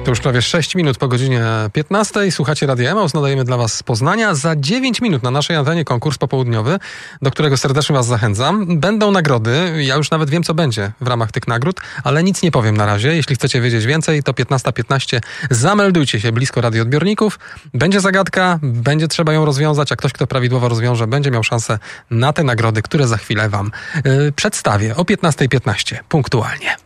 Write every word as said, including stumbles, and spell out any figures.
To już prawie sześć minut po godzinie piętnastej. Słuchacie Radia Emaus. Nadajemy dla Was z Poznania. Za dziewięć minut na naszej antenie konkurs popołudniowy, do którego serdecznie Was zachęcam. Będą nagrody. Ja już nawet wiem, co będzie w ramach tych nagród, ale nic nie powiem na razie. Jeśli chcecie wiedzieć więcej, to piętnasta piętnaście. Zameldujcie się blisko radioodbiorników. Będzie zagadka, będzie trzeba ją rozwiązać, a ktoś, kto prawidłowo rozwiąże, będzie miał szansę na te nagrody, które za chwilę Wam yy, przedstawię o piętnasta piętnaście punktualnie.